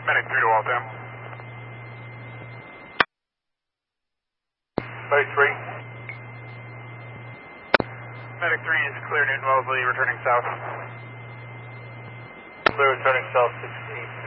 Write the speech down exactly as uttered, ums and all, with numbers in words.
Medic three to Waltham. Medic three. Medic three is clear Newton Wellesley, returning south. Clear returning south sixteen.